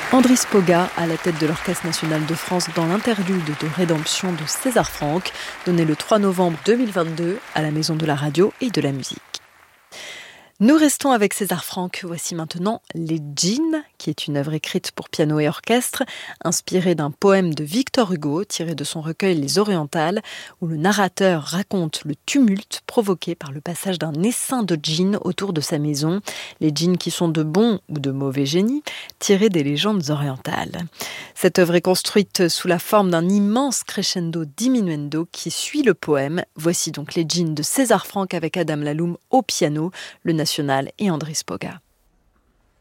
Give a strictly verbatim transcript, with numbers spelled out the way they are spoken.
Andris Poga, à la tête de l'Orchestre national de France dans l'interlude de Rédemption de César Franck, donné le trois novembre deux mille vingt-deux à la Maison de la Radio et de la Musique. Nous restons avec César Franck. Voici maintenant Les Djinns, qui est une œuvre écrite pour piano et orchestre, inspirée d'un poème de Victor Hugo, tiré de son recueil Les Orientales, où le narrateur raconte le tumulte provoqué par le passage d'un essaim de djinns autour de sa maison. Les djinns qui sont de bons ou de mauvais génies, tirés des légendes orientales. Cette œuvre est construite sous la forme d'un immense crescendo diminuendo qui suit le poème. Voici donc Les Djinns de César Franck avec Adam Laloum au piano, le national et Andris Poga.